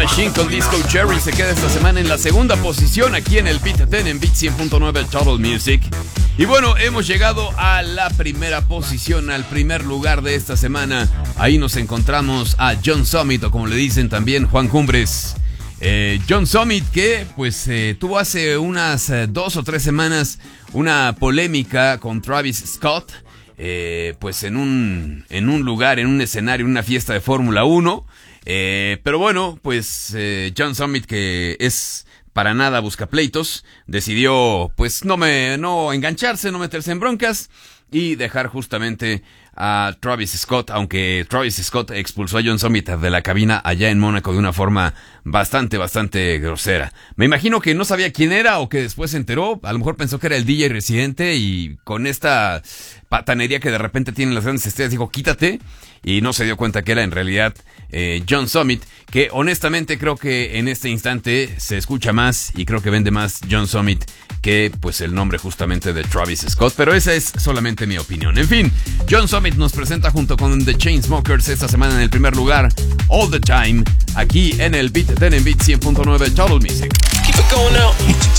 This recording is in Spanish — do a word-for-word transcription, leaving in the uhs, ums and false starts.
Machine con Disco Cherry se queda esta semana en la segunda posición aquí en el Beat diez en Beat cien punto nueve Total Music. Y bueno, hemos llegado a la primera posición, al primer lugar de esta semana. Ahí nos encontramos a John Summit, o como le dicen también Juan Cumbres. Eh, John Summit, que pues eh, tuvo hace unas eh, dos o tres semanas una polémica con Travis Scott, eh, pues en un, en un lugar, en un escenario, en una fiesta de Fórmula uno. Eh, pero bueno, pues eh, John Summit, que es para nada buscapleitos, decidió pues no, me, no engancharse, no meterse en broncas y dejar justamente a Travis Scott, aunque Travis Scott expulsó a John Summit de la cabina allá en Mónaco de una forma bastante, bastante grosera. Me imagino que no sabía quién era o que después se enteró, a lo mejor pensó que era el D J residente y con esta patanería que de repente tienen las grandes estrellas dijo quítate, y no se dio cuenta que era en realidad eh, John Summit, que honestamente creo que en este instante se escucha más y creo que vende más John Summit que pues el nombre justamente de Travis Scott, pero esa es solamente mi opinión. En fin, John Summit nos presenta junto con The Chainsmokers esta semana en el primer lugar All the Time, aquí en el Beat diez en Beat cien punto nueve Total Music. Keep it going now.